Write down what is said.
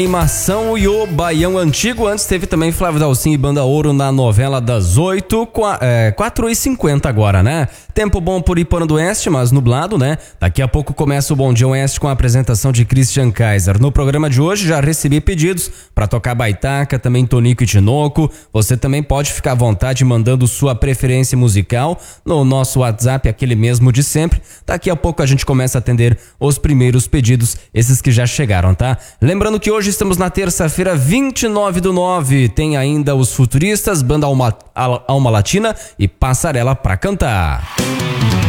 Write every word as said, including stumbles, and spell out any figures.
Animação e o Baião Antigo. Antes teve também Flávio Dalcin e Banda Ouro na novela das oito, é, quatro e cinquenta agora, né? Tempo bom por Iporã do Oeste, mas nublado, né? Daqui a pouco começa o Bom Dia Oeste com a apresentação de Christian Kaiser. No programa de hoje já recebi pedidos para tocar baitaca, também Tonico e Tinoco. Você também pode ficar à vontade mandando sua preferência musical no nosso WhatsApp, aquele mesmo de sempre. Daqui a pouco a gente começa a atender os primeiros pedidos, esses que já chegaram, tá? Lembrando que hoje estamos na terça-feira, vinte e nove do nove. Tem ainda os Futuristas, Banda Alma, Alma Latina e Passarela pra cantar.